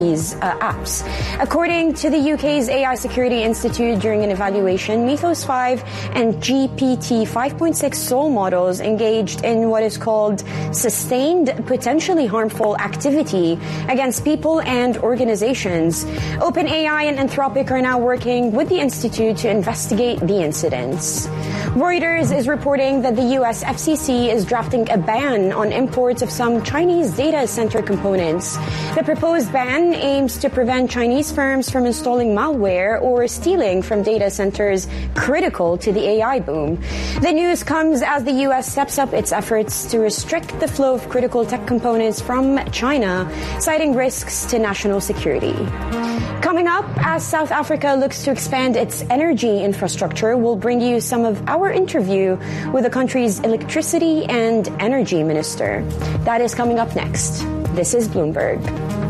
these apps. According to the UK's AI Security Institute, during an evaluation, Mythos 5 and GPT 5.6 Soul models engaged in what is called sustained, potentially harmful activity against people and organizations. OpenAI and Anthropic are now working with the Institute to investigate the incidents. Reuters is reporting that the US FCC is drafting a ban on imports of some Chinese data center components. The proposed ban aims to prevent Chinese firms from installing malware or stealing from data centers critical to the AI boom. The news comes as the U.S. steps up its efforts to restrict the flow of critical tech components from China, citing risks to national security. Coming up, as South Africa looks to expand its energy infrastructure, we'll bring you some of our interview with the country's electricity and energy minister. That is coming up next. This is Bloomberg.